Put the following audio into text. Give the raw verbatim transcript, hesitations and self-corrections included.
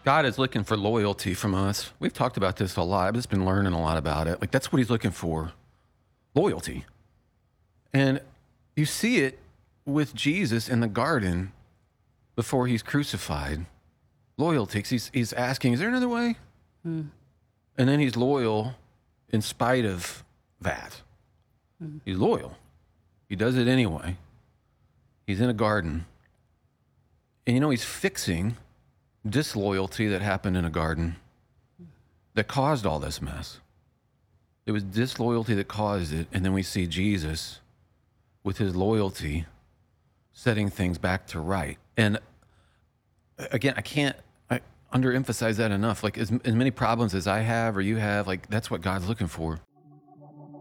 God is looking for loyalty from us. We've talked about this a lot. I've just been learning a lot about it. Like, that's what he's looking for, loyalty. And you see it with Jesus in the garden before he's crucified. Loyalty. 'Cause He's, he's asking, is there another way? Mm. And then he's loyal in spite of that. Mm. He's loyal. He does it anyway. He's in a garden. And you know, he's fixing disloyalty that happened in a garden that caused all this mess. It was disloyalty that caused it. And then we see Jesus with his loyalty setting things back to right. And again, I can't I underemphasize that enough. Like as, as many problems as I have or you have, like that's what God's looking for.